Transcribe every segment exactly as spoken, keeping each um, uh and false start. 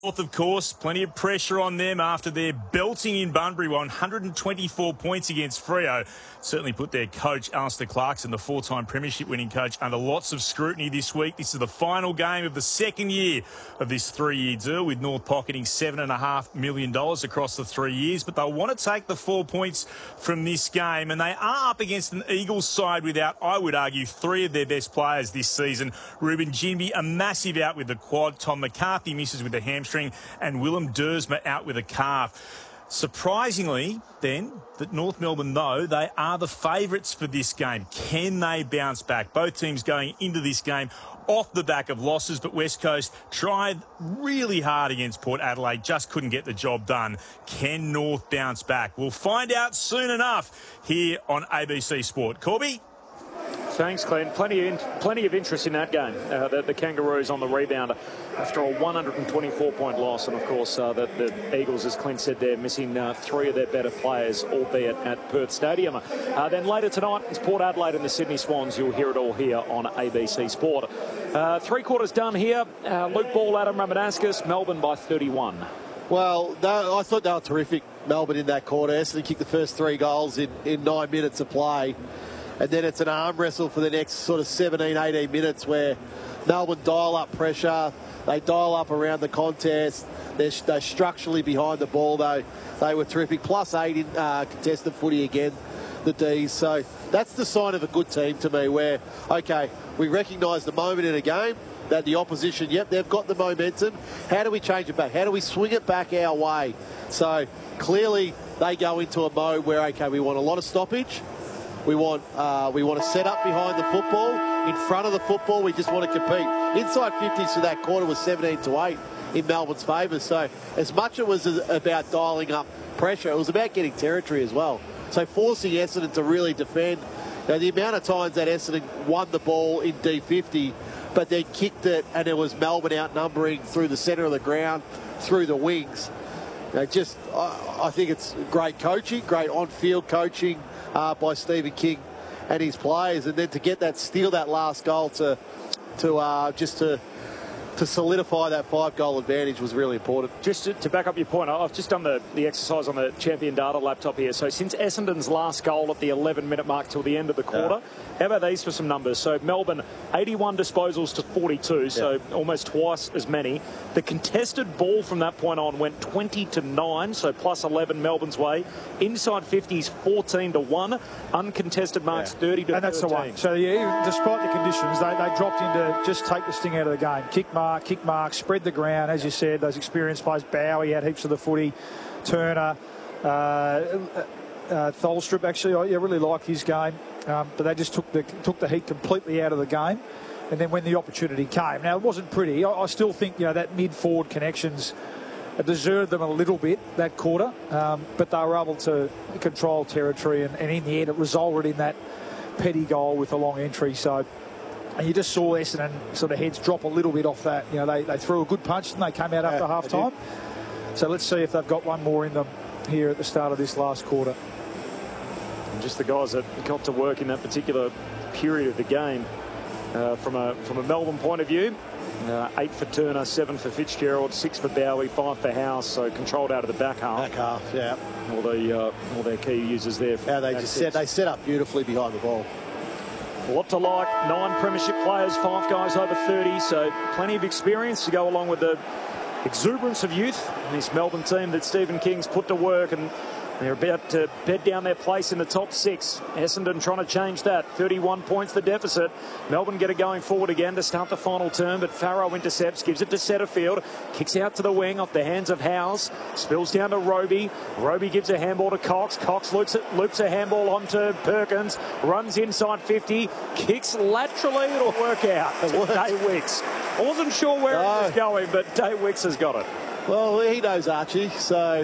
North, of course, plenty of pressure on them after their belting in Bunbury, one hundred twenty-four points against Freo. Certainly put their coach, Alistair Clarkson, the four-time premiership winning coach, under lots of scrutiny this week. This is the final game of the second year of this three-year deal, with North pocketing seven point five million dollars across the three years. But they'll want to take the four points from this game, and they are up against an Eagles side without, I would argue, three of their best players this season. Ruben Ginbey, a massive out with the quad. Tom McCarthy misses with the hamstring, and Willem Dersma out with a calf. Surprisingly, then, that North Melbourne, though, they are the favourites for this game. Can they bounce back? Both teams going into this game off the back of losses, but West Coast tried really hard against Port Adelaide, just couldn't get the job done. Can North bounce back? We'll find out soon enough here on A B C Sport. Corby? Thanks, Glenn. Plenty of, in, plenty of interest in that game. Uh, the, the Kangaroos on the rebound after a one hundred twenty-four point loss. And, of course, uh, the, the Eagles, as Clint said, they're missing uh, three of their better players, albeit at Perth Stadium. Uh, then later tonight, it's Port Adelaide and the Sydney Swans. You'll hear it all here on A B C Sport. Uh, three quarters done here. Uh, Luke Ball, Adam Ramadauskas, Melbourne by thirty-one. Well, they, I thought they were terrific, Melbourne, in that quarter. Essendon kicked the first three goals in, in nine minutes of play. And then it's an arm wrestle for the next sort of seventeen, eighteen minutes where Melbourne dial up pressure. They dial up around the contest. They're, they're structurally behind the ball, though. They were terrific. Plus eight in uh, contested footy again, the D's. So that's the sign of a good team to me where, OK, we recognise the moment in a game that the opposition, yep, they've got the momentum. How do we change it back? How do we swing it back our way? So clearly they go into a mode where, OK, we want a lot of stoppage. We want uh, we want to set up behind the football, in front of the football. We just want to compete. Inside fifties for that quarter was seventeen to eight in Melbourne's favour. So as much it was about dialing up pressure, it was about getting territory as well. So forcing Essendon to really defend. Now, the amount of times that Essendon won the ball in D fifty, but then kicked it, and it was Melbourne outnumbering through the centre of the ground, through the wings. You know, just I, I think it's great coaching, great on-field coaching. Uh, by Stephen King and his players, and then to get that, steal that last goal to, to uh, just to to solidify that five-goal advantage was really important. Just to, to back up your point, I've just done the, the exercise on the Champion Data laptop here. So since Essendon's last goal at the eleven-minute mark till the end of the quarter, yeah. How about these for some numbers? So Melbourne, eighty-one disposals to forty-two, so yeah. Almost twice as many. The contested ball from that point on went twenty to nine, so plus eleven Melbourne's way. Inside fifties, fourteen to one. Uncontested marks, yeah. thirty to and that's thirteen. The one. So yeah, despite the conditions, they, they dropped into just take the sting out of the game. Kick mark, kick mark, spread the ground, as you said, those experienced players. Bowie had heaps of the footy. Turner, uh, uh, Tholstrup, actually, I yeah, really like his game. Um, but they just took the took the heat completely out of the game. And then when the opportunity came, now it wasn't pretty. I, I still think you know that mid-forward connections deserved them a little bit that quarter, um, but they were able to control territory, and, and in the end it resulted in that petty goal with a long entry. So, and you just saw Essendon sort of heads drop a little bit off that. You know, they, they threw a good punch and they came out after yeah, half time. So let's see if they've got one more in them here at the start of this last quarter. And just the guys that got to work in that particular period of the game. Uh, from a from a Melbourne point of view, uh, eight for Turner, seven for Fitzgerald, six for Bowie, five for House, so controlled out of the back half. Back half, yeah. All the uh, all their key users there. How they just set they set up beautifully behind the ball. A lot to like. Nine premiership players, five guys over thirty, so plenty of experience to go along with the exuberance of youth. And this Melbourne team that Stephen King's put to work, and they're about to bed down their place in the top six. Essendon trying to change that. thirty-one points the deficit. Melbourne get it going forward again to start the final term, but Farrow intercepts, gives it to Setterfield, kicks out to the wing off the hands of Howes, spills down to Roby. Roby gives a handball to Cox. Cox loops, it, loops a handball onto Perkins, runs inside fifty, kicks laterally. It'll work out. Day Wicks. I wasn't sure where no. it was going, but Day Wicks has got it. Well, he knows Archie, so...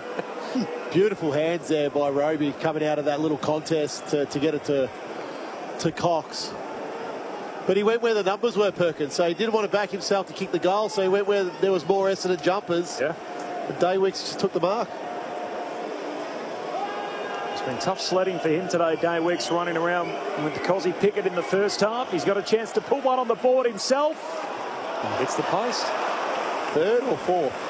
Beautiful hands there by Roby coming out of that little contest to, to get it to to Cox. But he went where the numbers were, Perkins, so he didn't want to back himself to kick the goal, so he went where there was more Essendon jumpers. Yeah. And Daywicks just took the mark. It's been tough sledding for him today, Daywicks, running around with Cozzy Pickett in the first half. He's got a chance to put one on the board himself. It's the post. third or fourth?